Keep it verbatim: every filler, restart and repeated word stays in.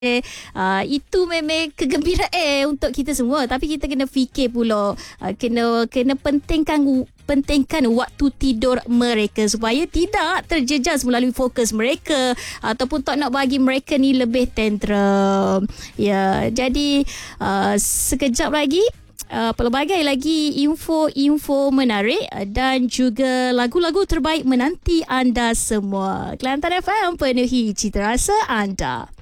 Uh, itu memang kegembiraan untuk kita semua, tapi kita kena fikir pula, uh, kena kena pentingkan pentingkan waktu tidur mereka supaya tidak terjejas melalui fokus mereka ataupun tak nak bagi mereka ni lebih tantrum. Ya, jadi uh, sekejap lagi Uh, pelbagai lagi info-info menarik dan juga lagu-lagu terbaik menanti anda semua. Kelantan F M, penuhi cita rasa anda.